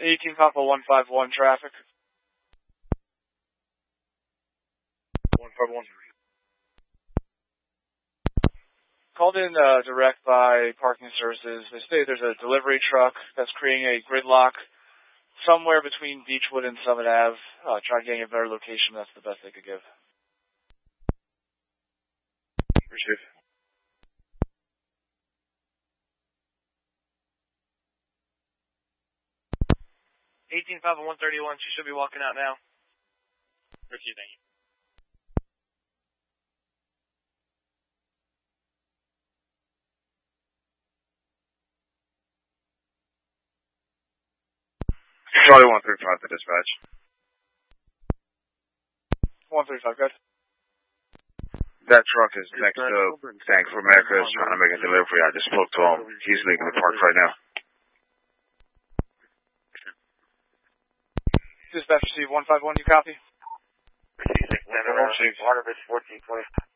18 Papa 151 traffic. 151. Called in direct by parking services. They say there's a delivery truck that's creating a gridlock somewhere between Beechwood and Summit Ave. Try getting a better location. That's the best they could give. Receive. Papa 131. She should be walking out now. Receive, thank you. Charlie 135 to dispatch. 135, good. That truck is next to Bank of America. Is trying to make a delivery. I just spoke to him. He's leaving the park right now. Dispatch receive 151, you copy? Receive 6 Waterbridge 1420.